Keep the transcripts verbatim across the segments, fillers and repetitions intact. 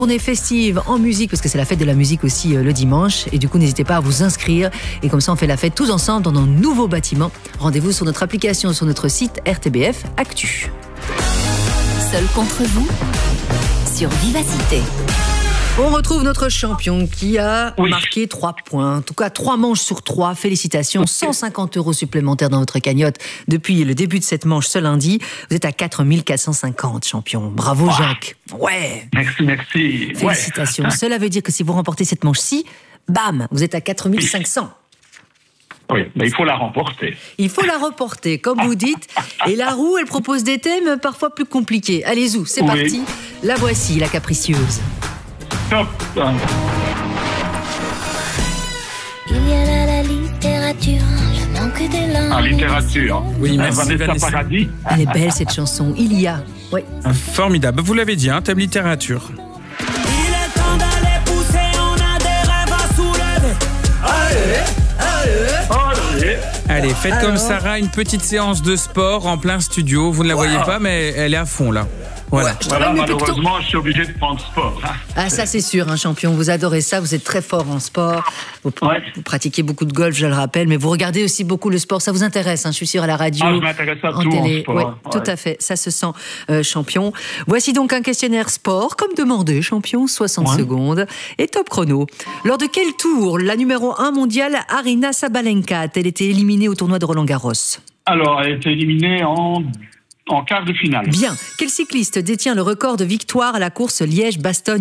Journée festive en musique, parce que c'est la fête de la musique aussi euh, le dimanche. Et du coup, n'hésitez pas à vous inscrire. Et comme ça, on fait la fête tous ensemble dans nos nouveaux bâtiments. Rendez-vous sur notre application, sur notre site R T B F Actu. Seul contre vous, sur Vivacité. On retrouve notre champion qui a oui. marqué trois points. En tout cas, trois manches sur trois. Félicitations. cent cinquante euros supplémentaires dans votre cagnotte depuis le début de cette manche ce lundi. Vous êtes à quatre mille quatre cent cinquante, champion. Bravo, wow. Jacques. Ouais. Merci, merci. Félicitations. Ouais. Cela veut dire que si vous remportez cette manche-ci, bam, vous êtes à quatre mille cinq cents. Oui, mais il faut la remporter. Il faut la reporter, comme vous dites. Et la roue, elle propose des thèmes parfois plus compliqués. Allez-y, c'est oui. parti. La voici, la capricieuse. Top. Il y a là la littérature, le manque d'élan. Ah, littérature. Oui, merci Vanessa, Vanessa. Paradis. Elle est belle cette chanson. Il y a. Oui. Formidable. Vous l'avez dit, hein, thème littérature. Il est temps d'aller pousser, on a des rêves à soulever. Allez, allez. Allez. Allez, faites Alors. comme Sarah une petite séance de sport en plein studio. Vous ne la Wow. voyez pas, mais elle est à fond là. Voilà. Ouais, je Voilà, travaille mieux que plutôt. malheureusement, je suis obligé de prendre sport. Hein. Ah, ça c'est sûr, un champion. Vous adorez ça, vous êtes très fort en sport. Vous, Ouais. vous pratiquez beaucoup de golf, je le rappelle, mais vous regardez aussi beaucoup le sport. Ça vous intéresse, hein, je suis sûre, à la radio, Ah, je m'intéresse à en tout en télé. sport. Ouais, Ouais. tout à fait, ça se sent euh, champion. Voici donc un questionnaire sport, comme demandé, champion, soixante Ouais. secondes. Et top chrono. Lors de quel tour la numéro un mondiale Aryna Sabalenka a-t-elle été éliminée au tournoi de Roland-Garros ? Alors, elle a été éliminée en, en quart de finale. Bien. Quel cycliste détient le record de victoire à la course Liège-Bastogne-Liège ?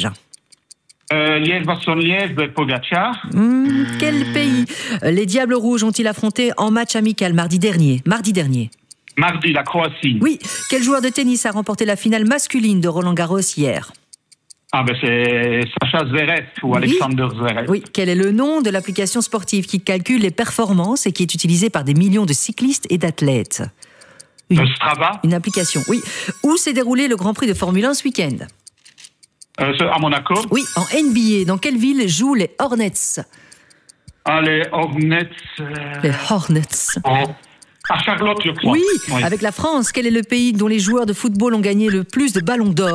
Euh, Liège-Bastogne-Liège, ben, Pogacar. Hum, quel pays les Diables Rouges ont-ils affronté en match amical mardi dernier ? Mardi dernier. Mardi, la Croatie. Oui. Quel joueur de tennis a remporté la finale masculine de Roland-Garros hier ? Ah, ben, c'est Sacha Zverev ou Oui. Alexander Zverev. Oui. Quel est le nom de l'application sportive qui calcule les performances et qui est utilisée par des millions de cyclistes et d'athlètes ? Une, Euh, Strava. une application, oui. Où s'est déroulé le Grand Prix de Formule un ce week-end ? Euh, c'est à Monaco. Oui. En N B A, dans quelle ville jouent les Hornets ? Ah, les Hornets. Euh... Les Hornets. oh. À Charlotte, je crois. Oui, avec la France, quel est le pays dont les joueurs de football ont gagné le plus de ballons d'or ?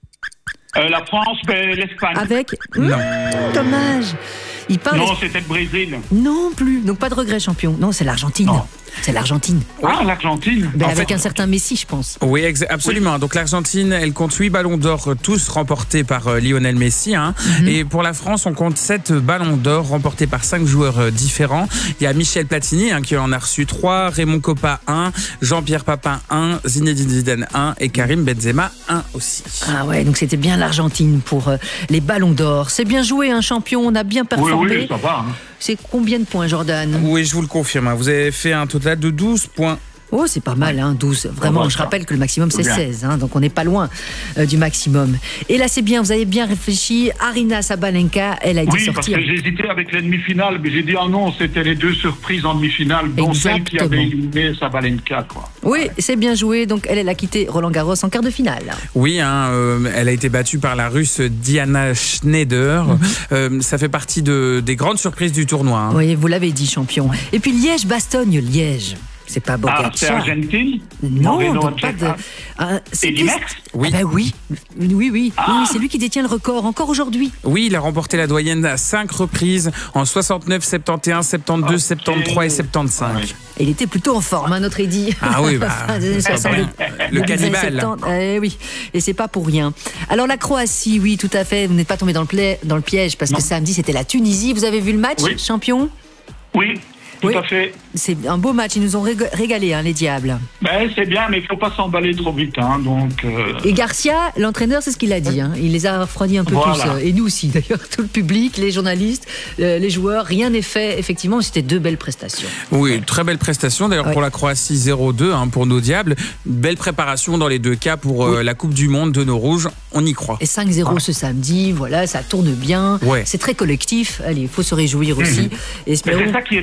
Euh, la France, ben, l'Espagne. Avec Non. Mmh, dommage. Il parle. Non, c'était le Brésil. Non plus. Donc pas de regret, champion. Non, c'est l'Argentine. Non. C'est l'Argentine. Ah, l'Argentine. Ben, En avec fait- un certain Messi, je pense. Oui, exa- absolument. Donc l'Argentine, elle compte huit ballons d'or, tous remportés par euh, Lionel Messi. Hein. Mm-hmm. Et pour la France, on compte sept ballons d'or remportés par cinq joueurs euh, différents. Il y a Michel Platini hein, qui en a reçu trois, Raymond Kopa un, Jean-Pierre Papin un, Zinedine Zidane un et Karim Benzema un aussi. Ah ouais, donc c'était bien l'Argentine pour euh, les ballons d'or. C'est bien joué, un champion. On a bien Oui, performé. oui, ça va. Hein. C'est combien de points, Jordan ? Oui, je vous le confirme. hein. Vous avez fait un total de douze points. Oh, c'est pas mal, hein, douze. Vraiment, va, je ça. rappelle que le maximum, c'est Bien. seize. Hein, donc, on n'est pas loin euh, du maximum. Et là, c'est bien, vous avez bien réfléchi. Aryna Sabalenka, elle a été Oui, parce sortie. que j'ai hésité avec les demi-finales, mais j'ai dit, ah non, c'était les deux surprises en demi-finale, dont celle qui Exactement. avait éliminé Sabalenka, quoi. Oui, c'est bien joué. Donc, elle, elle a quitté Roland-Garros en quart de finale. Oui, hein, euh, elle a été battue par la Russe Diana Schneider. Mhm. Euh, ça fait partie de, des grandes surprises du tournoi. hein. Oui, vous l'avez dit, champion. Et puis, Liège-Bastogne-Liège. C'est pas Ah, c'est Bogacar. Argentine Non, Moreno, donc pas de. ah. Ah, c'est Eddy qui- Merckx Oui. Ah ben oui, oui, oui, oui, Ah. oui, c'est lui qui détient le record encore aujourd'hui. Oui, il a remporté la doyenne à cinq reprises en soixante-neuf, soixante-onze, soixante-douze, Ok. soixante-treize et soixante-quinze. Ouais. Et il était plutôt en forme, hein, notre Eddy. Ah oui, bah, Fin des années soixante, le début des années cannibale. soixante. Eh oui, et c'est pas pour rien. Alors la Croatie, oui, tout à fait. Vous n'êtes pas tombé dans le, pla- dans le piège parce Non. que samedi c'était la Tunisie. Vous avez vu le match, Oui. champion ? Oui, tout Oui. à fait. C'est un beau match. Ils nous ont rég- régalé, hein, les Diables. Ben, c'est bien, mais il ne faut pas s'emballer trop vite, hein, donc... euh, Et Garcia, l'entraîneur, c'est ce qu'il a dit. Hein. Il les a refroidis un peu Voilà. tous. euh, Et nous aussi, d'ailleurs, tout le public, les journalistes, euh, les joueurs. Rien n'est fait. Effectivement, c'était deux belles prestations. Oui, très belle prestation. D'ailleurs, Ouais. pour la Croatie, zéro deux hein, pour nos Diables. Belle préparation dans les deux cas pour euh, la Coupe du Monde de nos Rouges. On y croit. Et cinq zéro ce samedi, voilà, ça tourne bien. Ouais. C'est très collectif. Allez, il faut se réjouir aussi. Mais Espérons. c'est ça qui est bien, il y a un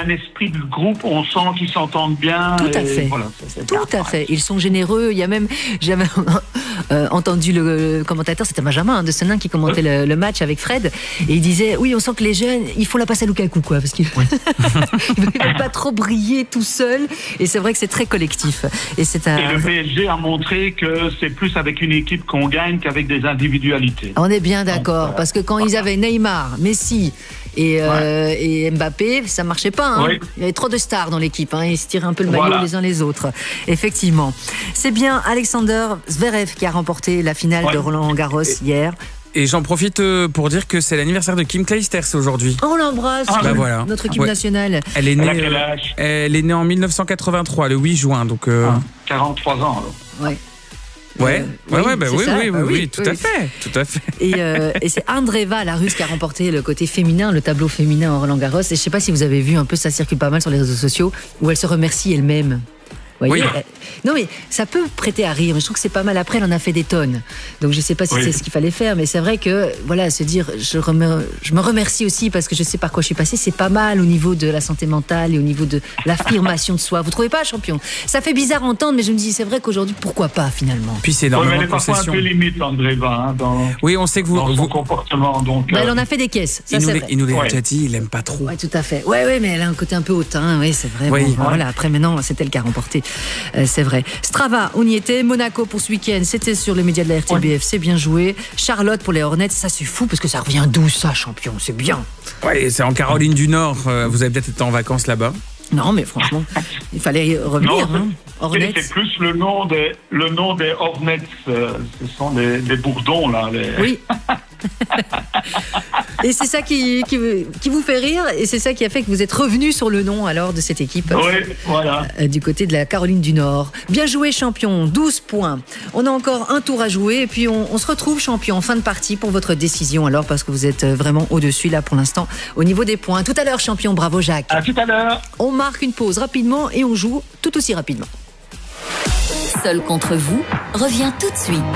un esprit de groupe, on sent qu'ils s'entendent bien. Tout à et fait. Voilà, ça, c'est Tout à fait. Ils sont généreux. Il y a même, j'avais euh, entendu le commentateur, c'était Benjamin de Senin qui commentait le, le match avec Fred, et il disait, oui, on sent que les jeunes, ils font la passe à Lukaku, quoi, parce qu'ils oui. ne veulent pas trop briller tout seuls. Et c'est vrai que c'est très collectif. Et, c'est un... et le P S G a montré que c'est plus avec une équipe qu'on gagne qu'avec des individualités. On est bien d'accord, parce que quand ils avaient Neymar, Messi et, euh, ouais. et Mbappé, ça marchait pas. Hein. Oui. Il y avait trop de stars dans l'équipe. Hein. Ils se tiraient un peu le maillot voilà. les uns les autres. Effectivement. C'est bien Alexander Zverev qui a remporté la finale ouais. de Roland-Garros et... hier. Et j'en profite pour dire que c'est l'anniversaire de Kim Clijsters aujourd'hui. On l'embrasse, ah, bah voilà. notre équipe ouais. nationale. Elle est née, euh, elle est née en mille neuf cent quatre-vingt-trois, le huit juin. Donc euh... ah, quarante-trois ans alors. Ouais. Ouais, euh, ouais, oui, ouais, bah oui, oui, oui, oui, oui, tout oui. à fait, tout à fait. Et, euh, et c'est Andreeva, la Russe, qui a remporté le côté féminin, le tableau féminin en Roland-Garros. Et je ne sais pas si vous avez vu un peu, ça circule pas mal sur les réseaux sociaux, où elle se remercie elle-même. Voyez, oui. elle... Non mais ça peut prêter à rire, mais je trouve que c'est pas mal. Après, elle en a fait des tonnes, donc je sais pas si oui. c'est ce qu'il fallait faire, mais c'est vrai que voilà, se dire, je, remer... je me remercie aussi parce que je sais par quoi je suis passée, c'est pas mal au niveau de la santé mentale et au niveau de l'affirmation de soi. Vous trouvez pas, champion? Ça fait bizarre à entendre, mais je me dis, c'est vrai qu'aujourd'hui, pourquoi pas finalement? Puis c'est énormément oui, mais de concessions. Elle est parfois un peu limite, Andreeva, hein, dans. Oui, on sait que vous. Dans son vous... comportement, donc. Bah, euh... elle en a fait des caisses. Ça, il, nous c'est les, vrai. il nous l'a ouais. déjà dit, il aime pas trop. Oui, tout à fait. Ouais, ouais, mais elle a un côté un peu hautain. Oui, c'est vrai. Oui. Bon, ouais. Voilà. Après, maintenant, c'est elle qui a remporté. Euh, c'est vrai. Strava, on y était. Monaco pour ce week-end, c'était sur les médias de la R T B F, ouais. c'est bien joué. Charlotte pour les Hornets, ça c'est fou parce que ça revient d'où ça, champion? C'est bien. Ouais, c'est en Caroline du Nord. Euh, vous avez peut-être été en vacances là-bas? Non, mais franchement, il fallait revenir. Non, hein. Hornets. C'est plus le nom des, le nom des Hornets. Euh, ce sont des, des bourdons là. Les... Oui. Et c'est ça qui, qui, qui vous fait rire, et c'est ça qui a fait que vous êtes revenu sur le nom alors de cette équipe. Oui, voilà. Euh, du côté de la Caroline du Nord. Bien joué, champion, douze points. On a encore un tour à jouer, et puis on, on se retrouve, champion, en fin de partie pour votre décision alors, parce que vous êtes vraiment au-dessus là pour l'instant au niveau des points. Tout à l'heure, champion, bravo Jacques. À tout à l'heure. On marque une pause rapidement et on joue tout aussi rapidement. Seul contre vous revient tout de suite.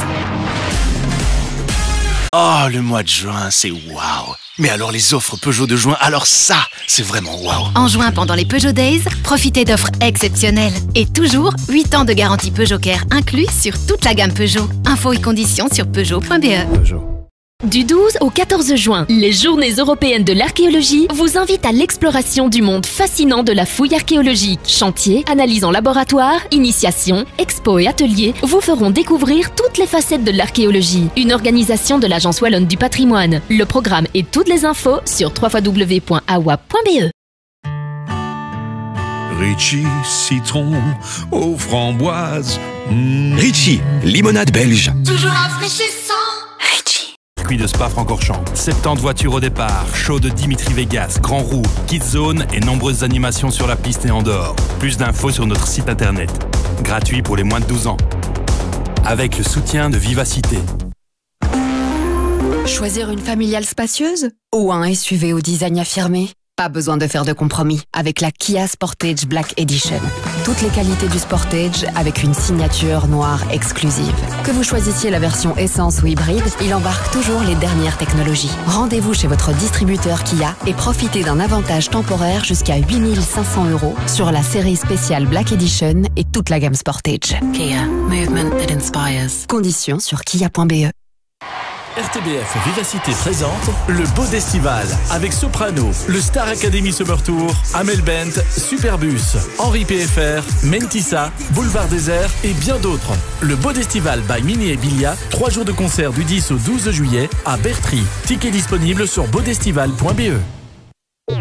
Oh, le mois de juin, c'est waouh! Mais alors les offres Peugeot de juin, alors ça, c'est vraiment waouh! En juin, pendant les Peugeot Days, profitez d'offres exceptionnelles. Et toujours, huit ans de garantie Peugeot Care inclus sur toute la gamme Peugeot. Infos et conditions sur peugeot point b e. Peugeot. Du douze au quatorze juin, les Journées européennes de l'archéologie vous invitent à l'exploration du monde fascinant de la fouille archéologique. Chantiers, analyses en laboratoire, initiations, expos et ateliers vous feront découvrir toutes les facettes de l'archéologie. Une organisation de l'Agence Wallonne du Patrimoine. Le programme et toutes les infos sur w w w point a w a p point b e. Ritchie, citron aux framboises. Mmh. Ritchie, limonade belge. Toujours rafraîchissant. De Spa-Francorchamps. soixante-dix voitures au départ, show de Dimitri Vegas, Grand Roue, Kids Zone et nombreuses animations sur la piste et en dehors. Plus d'infos sur notre site internet. Gratuit pour les moins de douze ans. Avec le soutien de Vivacité. Choisir une familiale spacieuse ou un S U V au design affirmé? Pas besoin de faire de compromis avec la Kia Sportage Black Edition. Toutes les qualités du Sportage avec une signature noire exclusive. Que vous choisissiez la version essence ou hybride, il embarque toujours les dernières technologies. Rendez-vous chez votre distributeur Kia et profitez d'un avantage temporaire jusqu'à huit mille cinq cents euros sur la série spéciale Black Edition et toute la gamme Sportage. Kia, movement that inspires. Conditions sur kia point b e. R T B F Vivacité présente le Bodestival avec Soprano, le Star Academy Summer Tour, Amel Bent, Superbus, Henri P F R, Mentissa, Boulevard Désert et bien d'autres. Le Bodestival by Mini et Bilia, trois jours de concert du dix au douze juillet à Bertry. Tickets disponibles sur bodestival point b e.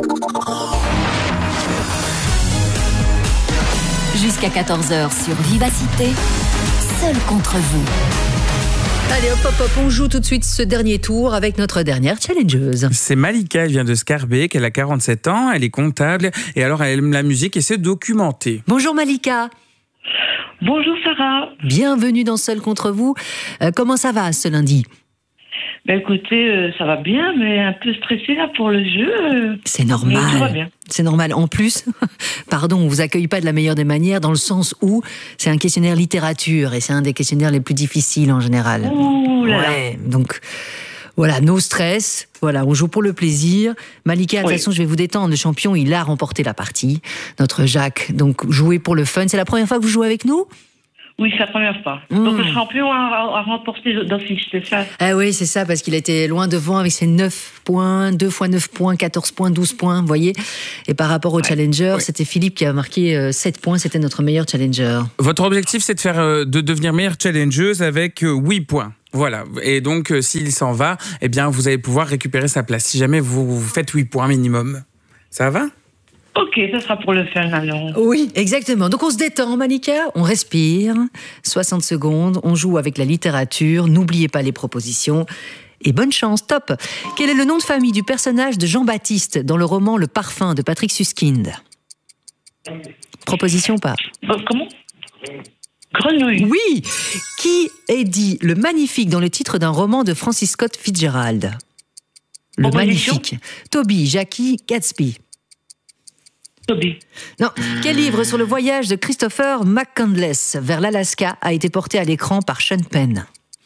Jusqu'à quatorze heures sur Vivacité, seul contre vous. Allez, hop, hop, hop, on joue tout de suite ce dernier tour avec notre dernière challengeuse. C'est Malika, elle vient de Scarbeck, elle a quarante-sept ans, elle est comptable et alors elle aime la musique et s'est documentée. Bonjour Malika. Bonjour Sarah. Bienvenue dans Seul contre vous. Euh, comment ça va ce lundi ? Ben écoutez, euh, ça va bien, mais un peu stressée là pour le jeu. Euh, C'est normal. tout va bien. C'est normal. En plus, pardon, on vous accueille pas de la meilleure des manières dans le sens où c'est un questionnaire littérature et c'est un des questionnaires les plus difficiles en général. Ouh là ouais, là. donc Voilà, no stress. Voilà, on joue pour le plaisir. Malika, de toute Oui. façon, je vais vous détendre. Le champion, il a remporté la partie. Notre Jacques. Donc, jouer pour le fun. C'est la première fois que vous jouez avec nous? Oui, c'est la première fois. Mmh. Donc le champion a, a remporté d'office, c'est ça? Ah oui, c'est ça, parce qu'il était loin devant avec ses neuf points, deux fois neuf points, quatorze points, douze points, vous voyez. Et par rapport au challenger, ouais. c'était Philippe qui a marqué euh, sept points, c'était notre meilleur challenger. Votre objectif, c'est de faire, euh, de devenir meilleure challengeuse avec euh, huit points. Voilà. Et donc, euh, s'il s'en va, eh bien, vous allez pouvoir récupérer sa place. Si jamais vous, vous faites huit points minimum. Ça va? Ok, ça sera pour le fun alors. Oui, exactement. Donc on se détend, Malika, on respire, soixante secondes, on joue avec la littérature, n'oubliez pas les propositions. Et bonne chance, top. Quel est le nom de famille du personnage de Jean-Baptiste dans le roman Le Parfum de Patrick Suskind? Proposition pas. Euh, comment? Grenouille. Oui. Qui est dit le magnifique dans le titre d'un roman de Francis Scott Fitzgerald? Le Proposition? magnifique. Toby, Jackie, Gatsby. Toby. Non. Quel livre sur le voyage de Christopher McCandless vers l'Alaska a été porté à l'écran par Sean Penn?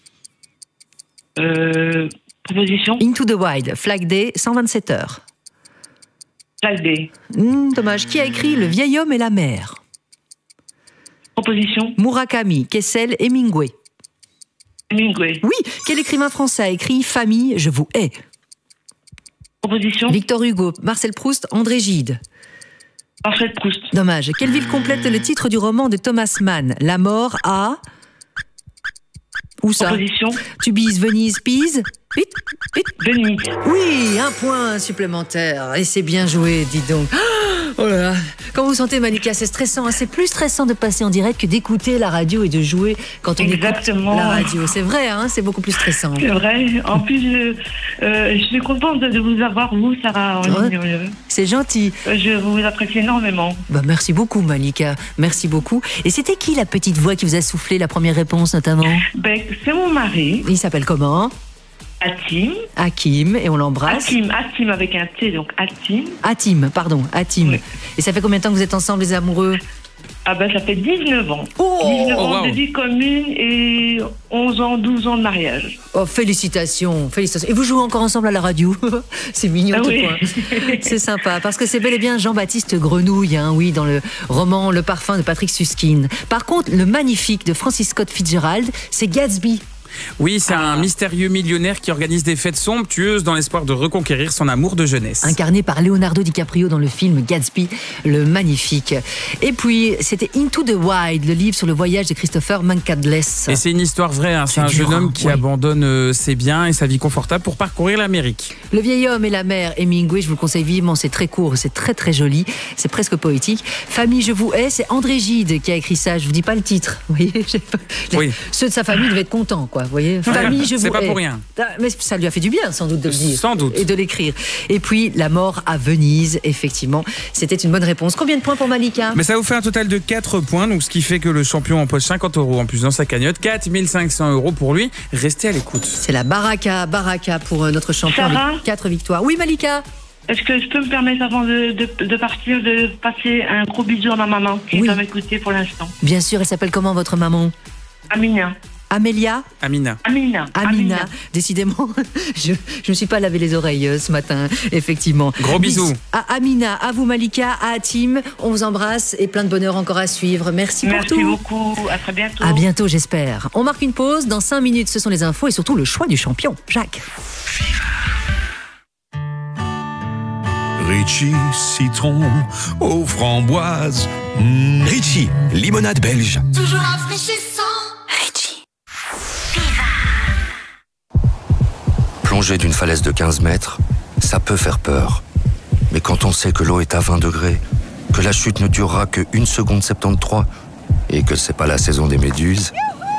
Euh, proposition? Into the Wild, Flag Day, cent vingt-sept heures. Flag Day. Mmh, dommage. Qui a écrit Le vieil homme et la mer? Proposition? Murakami, Kessel, Hemingway. Hemingway. Oui. Quel écrivain français a écrit Famille, je vous hais? Proposition? Victor Hugo, Marcel Proust, André Gide. Marcel Proust. Dommage. Quelle ville complète le titre du roman de Thomas Mann? La mort à... Où ça? Proposition? Tubize, Venise, Pise. Vite, vite. Venise. Oui, un point supplémentaire. Et c'est bien joué, dis donc. Oh là là. Comment vous sentez, Malika? C'est stressant, hein? C'est plus stressant de passer en direct que d'écouter la radio et de jouer quand on Exactement. écoute la radio. C'est vrai, hein? C'est beaucoup plus stressant. C'est vrai. En plus, je, euh, je suis contente de vous avoir, vous, Sarah. Ouais. C'est gentil. Je vous apprécie énormément. Bah, merci beaucoup, Malika. Merci beaucoup. Et c'était qui la petite voix qui vous a soufflé la première réponse, notamment? Ben, c'est mon mari. Il s'appelle comment? Hatim. Hakim, et on l'embrasse. Hatim, Hatim avec un T, donc Hatim. Hatim, pardon, Hatim. Oui. Et ça fait combien de temps que vous êtes ensemble, les amoureux? Ah ben, ça fait dix-neuf ans. Oh, dix-neuf oh, ans wow. de vie commune et onze ans, douze ans de mariage. Oh, félicitations, félicitations. Et vous jouez encore ensemble à la radio? C'est mignon, ah, tout oui. point. C'est sympa, parce que c'est bel et bien Jean-Baptiste Grenouille, hein, oui, dans le roman Le Parfum de Patrick Suskind. Par contre, le magnifique de Francis Scott Fitzgerald, c'est Gatsby. Oui, c'est un mystérieux millionnaire qui organise des fêtes somptueuses dans l'espoir de reconquérir son amour de jeunesse. Incarné par Leonardo DiCaprio dans le film Gatsby, le magnifique. Et puis, c'était Into the Wild, le livre sur le voyage de Christopher McCandless. Et c'est une histoire vraie, hein. c'est, c'est un jeune homme qui oui. abandonne euh, ses biens et sa vie confortable pour parcourir l'Amérique. Le vieil homme et la mer, Hemingway, je vous le conseille vivement, c'est très court, c'est très très joli, c'est presque poétique. Famille, je vous hais, c'est André Gide qui a écrit ça, je vous dis pas le titre. Vous voyez, oui. Ceux de sa famille devaient être contents, quoi. Vous voyez, famille, je vous c'est pas hais. Pour rien. Mais ça lui a fait du bien, sans doute, de le dire. Sans doute. Et de l'écrire. Et puis, la mort à Venise, effectivement. C'était une bonne réponse. Combien de points pour Malika? Mais ça vous fait un total de quatre points, donc ce qui fait que le champion empoche cinquante euros en plus dans sa cagnotte. quatre mille cinq cents euros pour lui. Restez à l'écoute. C'est la baraka, baraka pour notre champion Sarah, avec quatre victoires. Oui, Malika? Est-ce que je peux me permettre, avant de, de, de partir, de passer un gros bisou à ma maman qui oui. va m'écouter pour l'instant? Bien sûr, elle s'appelle comment, votre maman? Amina. Amélia? Amina. Amina. Amina. Amina. Décidément, je ne me suis pas lavé les oreilles ce matin, effectivement. Gros bisous. À Amina, à vous Malika, à Hatim, on vous embrasse et plein de bonheur encore à suivre. Merci, Merci pour tout. Merci beaucoup, à très bientôt. À bientôt, j'espère. On marque une pause, dans cinq minutes, ce sont les infos et surtout le choix du champion. Jacques. Ritchie, citron aux framboises. Mmh. Ritchie, limonade belge. Toujours rafraîchissant. Plonger d'une falaise de quinze mètres, ça peut faire peur. Mais quand on sait que l'eau est à vingt degrés, que la chute ne durera que une seconde soixante-treize et que c'est pas la saison des méduses...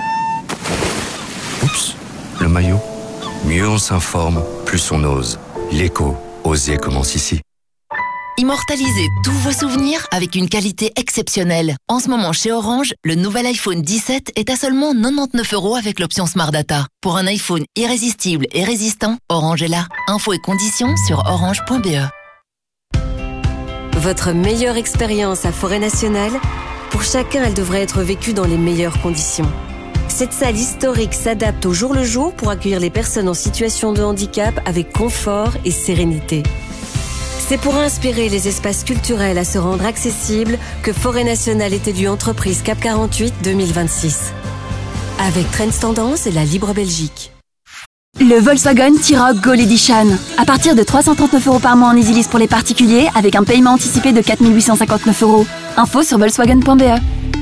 Oups, le maillot. Mieux on s'informe, plus on ose. L'écho, oser commence ici. Immortalisez tous vos souvenirs avec une qualité exceptionnelle. En ce moment, chez Orange, le nouvel iPhone dix-sept est à seulement quatre-vingt-dix-neuf euros avec l'option Smart Data. Pour un iPhone irrésistible et résistant, Orange est là. Infos et conditions sur orange point b e. Votre meilleure expérience à Forêt Nationale? Pour chacun, elle devrait être vécue dans les meilleures conditions. Cette salle historique s'adapte au jour le jour pour accueillir les personnes en situation de handicap avec confort et sérénité. C'est pour inspirer les espaces culturels à se rendre accessibles que Forêt Nationale est élue entreprise C A P quarante-huit deux mille vingt-six. Avec Trends Tendance et la Libre Belgique. Le Volkswagen T-Roc Gold Edition. À partir de trois cent trente-neuf euros par mois en EasyLease pour les particuliers, avec un paiement anticipé de quatre mille huit cent cinquante-neuf euros. Info sur volkswagen point b e.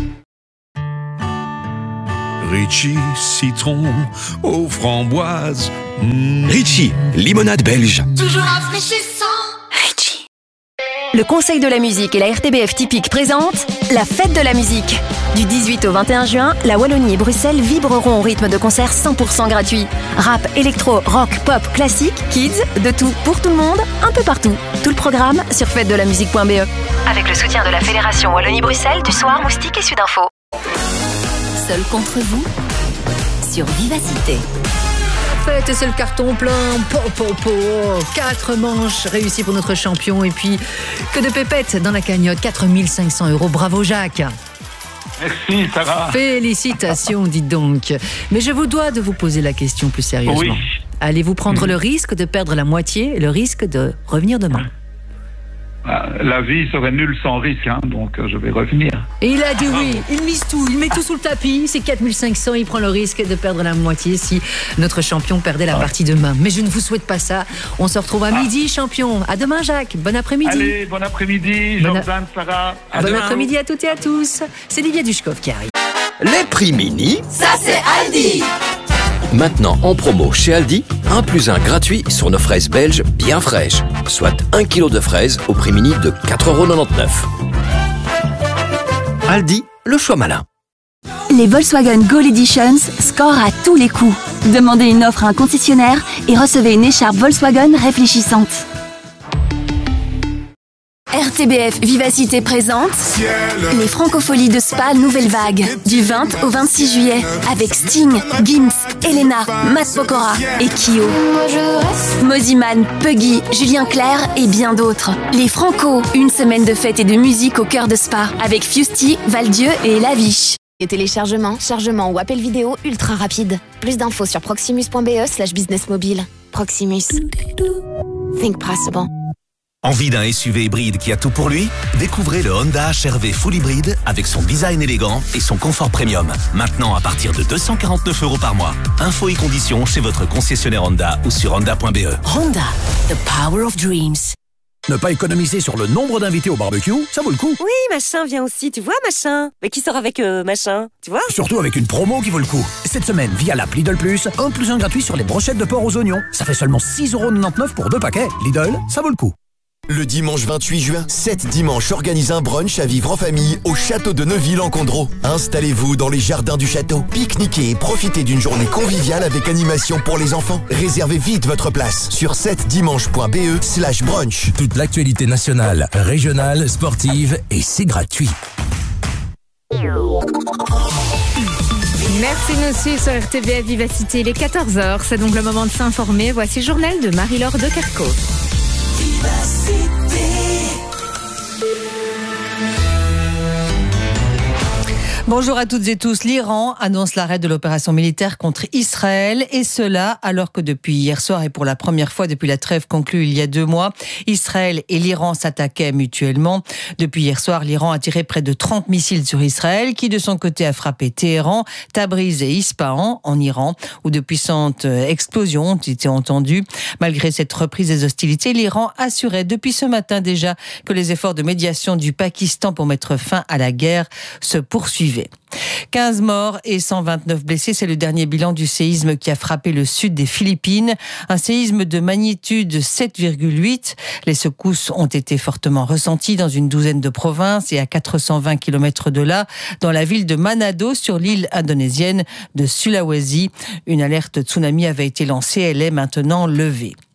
Ritchie, citron aux framboises. Mmh. Ritchie, limonade belge. Toujours rafraîchissant. Ritchie. Le Conseil de la musique et la R T B F Typique présentent la fête de la musique. Du dix-huit au vingt et un juin, la Wallonie et Bruxelles vibreront au rythme de concerts cent pour cent gratuits. Rap, électro, rock, pop, classique, kids, de tout, pour tout le monde, un peu partout. Tout le programme sur fête de la musique point b e. Avec le soutien de la Fédération Wallonie-Bruxelles, du Soir, Moustique et Sudinfo. Seul contre vous sur Vivacité. Fête et c'est le carton plein. Po, po, po. Quatre manches réussies pour notre champion et puis que de pépettes dans la cagnotte. quatre mille cinq cents euros. Bravo Jacques. Merci Sarah. Félicitations, dites donc. Mais je vous dois de vous poser la question plus sérieusement. Oui. Allez-vous prendre mmh. le risque de perdre la moitié et le risque de revenir demain? La vie serait nulle sans risque, hein, donc je vais revenir. Et il a dit oui, il mise tout, il met tout sous le tapis, c'est quatre mille cinq cents, il prend le risque de perdre la moitié si notre champion perdait la partie demain. Mais je ne vous souhaite pas ça, on se retrouve à ah. midi, champion. À demain Jacques, bon après-midi. Allez, bon après-midi, Jordan, Sarah. À bon demain. Après-midi à toutes et à tous. C'est Livia Dushkov qui arrive. Les prix mini, ça c'est Aldi. Maintenant en promo chez Aldi, un plus un gratuit sur nos fraises belges bien fraîches. Soit un kilo de fraises au prix mini de quatre euros quatre-vingt-dix-neuf. Aldi, le choix malin. Les Volkswagen Gold Editions scorent à tous les coups. Demandez une offre à un concessionnaire et recevez une écharpe Volkswagen réfléchissante. R T B F Vivacité présente les Francopholies de Spa Nouvelle Vague du vingt au vingt-six juillet avec Sting, Gims, Elena, Matt Pokora et Kyo. Moziman, Puggy, Julien Clerc et bien d'autres. Les Franco, une semaine de fête et de musique au cœur de Spa avec Fusty, Valdieu et Laviche. Téléchargement, chargement ou appel vidéo ultra rapide. Plus d'infos sur proximus point b e slash business mobile. Proximus. Think possible. Envie d'un S U V hybride qui a tout pour lui? Découvrez le Honda H R V Full Hybride avec son design élégant et son confort premium. Maintenant à partir de deux cent quarante-neuf euros par mois. Infos et conditions chez votre concessionnaire Honda ou sur honda point b e. Honda, the power of dreams. Ne pas économiser sur le nombre d'invités au barbecue, ça vaut le coup. Oui, Machin vient aussi, tu vois, Machin. Mais qui sort avec euh, Machin, tu vois? Surtout avec une promo qui vaut le coup. Cette semaine, via l'app Lidl Plus, un plus un gratuit sur les brochettes de porc aux oignons. Ça fait seulement six euros quatre-vingt-dix-neuf pour deux paquets. Lidl, ça vaut le coup. Le dimanche vingt-huit juin, sept dimanches organisent un brunch à vivre en famille au château de Neuville-en-Condreau. Installez-vous dans les jardins du château, pique-niquez et profitez d'une journée conviviale avec animation pour les enfants. Réservez vite votre place sur sept dimanche point b e slash brunch. Toute l'actualité nationale, régionale, sportive et c'est gratuit. Merci de nous suivre sur R T B F Vivacité. Il est quatorze heures, c'est donc le moment de s'informer. Voici le journal de Marie-Laure de Kerco. Bonjour à toutes et tous. L'Iran annonce l'arrêt de l'opération militaire contre Israël et cela alors que depuis hier soir et pour la première fois depuis la trêve conclue il y a deux mois, Israël et l'Iran s'attaquaient mutuellement. Depuis hier soir, l'Iran a tiré près de trente missiles sur Israël qui de son côté a frappé Téhéran, Tabriz et Ispahan en Iran où de puissantes explosions ont été entendues. Malgré cette reprise des hostilités, l'Iran assurait depuis ce matin déjà que les efforts de médiation du Pakistan pour mettre fin à la guerre se poursuivaient. quinze morts et cent vingt-neuf blessés, c'est le dernier bilan du séisme qui a frappé le sud des Philippines. Un séisme de magnitude sept virgule huit. Les secousses ont été fortement ressenties dans une douzaine de provinces et à quatre cent vingt kilomètres de là, dans la ville de Manado, sur l'île indonésienne de Sulawesi. Une alerte tsunami avait été lancée, elle est maintenant levée.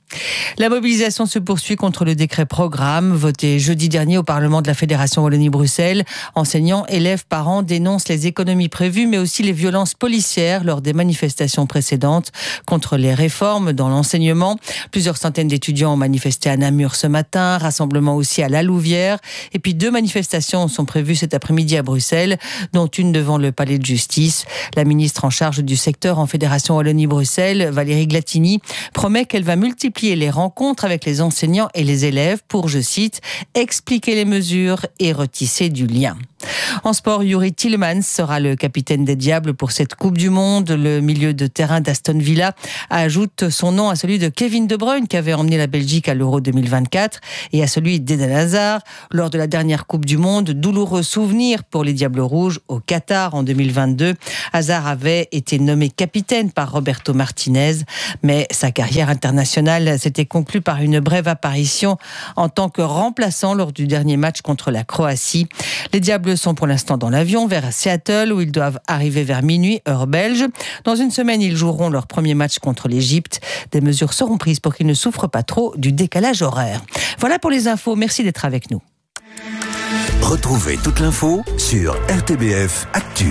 La mobilisation se poursuit contre le décret programme voté jeudi dernier au Parlement de la Fédération Wallonie-Bruxelles. Enseignants, élèves, parents dénoncent les économies prévues, mais aussi les violences policières lors des manifestations précédentes contre les réformes dans l'enseignement. Plusieurs centaines d'étudiants ont manifesté à Namur ce matin, rassemblement aussi à La Louvière. Et puis deux manifestations sont prévues cet après-midi à Bruxelles, dont une devant le palais de justice. La ministre en charge du secteur en Fédération Wallonie-Bruxelles, Valérie Glatini, promet qu'elle va multiplier les rencontres avec les enseignants et les élèves pour, je cite, expliquer les mesures et retisser du lien. En sport, Youri Tielemans sera le capitaine des Diables pour cette Coupe du Monde. Le milieu de terrain d'Aston Villa ajoute son nom à celui de Kevin De Bruyne qui avait emmené la Belgique à l'Euro deux mille vingt-quatre et à celui d'Eden Hazard lors de la dernière Coupe du Monde. Douloureux souvenir pour les Diables Rouges au Qatar en deux mille vingt-deux. Hazard avait été nommé capitaine par Roberto Martinez, mais sa carrière internationale s'était conclue par une brève apparition en tant que remplaçant lors du dernier match contre la Croatie. Les Diables sont pour l'instant dans l'avion vers Seattle où ils doivent arriver vers minuit, heure belge. Dans une semaine, ils joueront leur premier match contre l'Égypte. Des mesures seront prises pour qu'ils ne souffrent pas trop du décalage horaire. Voilà pour les infos. Merci d'être avec nous. Retrouvez toute l'info sur R T B F Actu.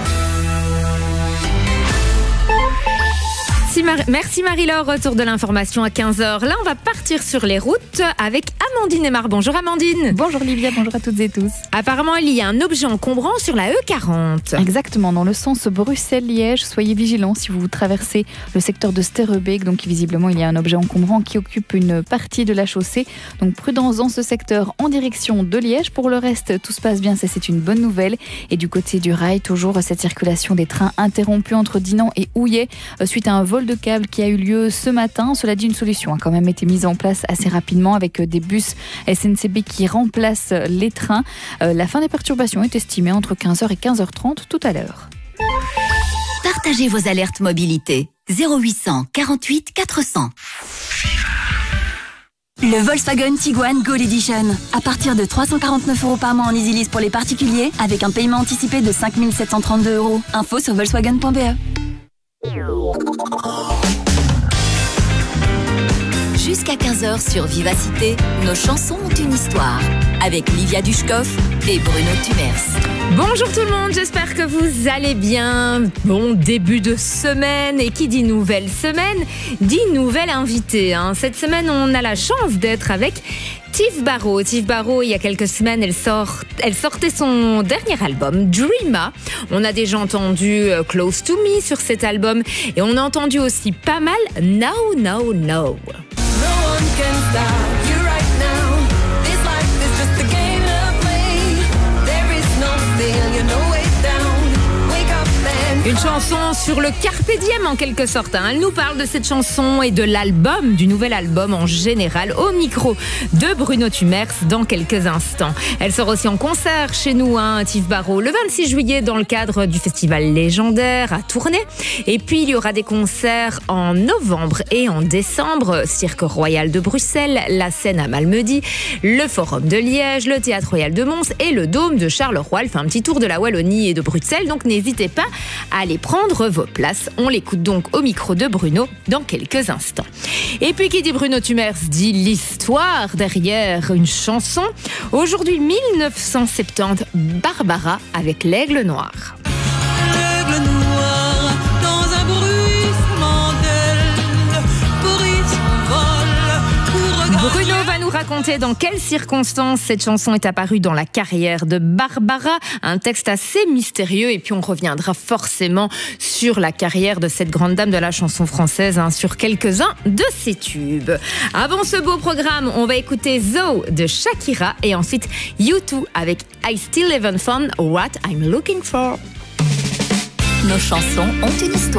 Merci Marie-Laure, retour de l'information à quinze heures. Là, on va partir sur les routes avec Amandine Aymar. Bonjour Amandine. Bonjour Livia, bonjour à toutes et tous. Apparemment, il y a un objet encombrant sur la E quarante. Exactement, dans le sens Bruxelles-Liège. Soyez vigilants si vous traversez le secteur de Sterrebeek. Donc visiblement, il y a un objet encombrant qui occupe une partie de la chaussée. Donc prudence dans ce secteur en direction de Liège. Pour le reste, tout se passe bien, ça c'est une bonne nouvelle. Et du côté du rail, toujours cette circulation des trains interrompue entre Dinan et Houillet suite à un vol de câble qui a eu lieu ce matin. Cela dit, une solution a quand même été mise en place assez rapidement avec des bus S N C B qui remplacent les trains. Euh, la fin des perturbations est estimée entre quinze heures et quinze heures trente tout à l'heure. Partagez vos alertes mobilité. zéro huit cent quarante-huit quatre cents. Le Volkswagen Tiguan Gold Edition. À partir de trois cent quarante-neuf euros par mois en easy lease pour les particuliers, avec un paiement anticipé de cinq mille sept cent trente-deux euros. Info sur volkswagen point b e. Jusqu'à quinze heures sur Vivacité, nos chansons ont une histoire. Avec Livia Dushkov et Bruno Tumers. Bonjour tout le monde, j'espère que vous allez bien. Bon début de semaine, et qui dit nouvelle semaine, dit nouvelle invitée. Hein. Cette semaine, on a la chance d'être avec Tiv Barrow. Tiv Barrow, il y a quelques semaines, elle, sort, elle sortait son dernier album, Dreama. On a déjà entendu Close to Me sur cet album, et on a entendu aussi pas mal Now, Now, Now. Une chanson sur le carpe diem en quelque sorte. Hein. Elle nous parle de cette chanson et de l'album, du nouvel album en général, au micro de Bruno Tumers dans quelques instants. Elle sort aussi en concert chez nous, hein, Tiv Barrow, le vingt-six juillet dans le cadre du festival légendaire à Tournai. Et puis il y aura des concerts en novembre et en décembre, Cirque Royal de Bruxelles, la Scène à Malmedy, le Forum de Liège, le Théâtre Royal de Mons et le Dôme de Charleroi. Elle fait un petit tour de la Wallonie et de Bruxelles, donc n'hésitez pas à aller prendre vos places. On l'écoute donc au micro de Bruno dans quelques instants. Et puis qui dit Bruno Tumers dit l'histoire derrière une chanson. Aujourd'hui mille neuf cent soixante-dix, Barbara avec l'Aigle Noir. L'aigle noir dans un bruissement d'aile, brise son vol pour regagner. Bruno va nous raconter dans quelles circonstances cette chanson est apparue dans la carrière de Barbara. Un texte assez mystérieux, et puis on reviendra forcément sur la carrière de cette grande dame de la chanson française, hein, sur quelques-uns de ses tubes. Avant ce beau programme, on va écouter Zoe de Shakira et ensuite U deux avec I Still Haven't Found What I'm Looking For. Nos chansons ont une histoire.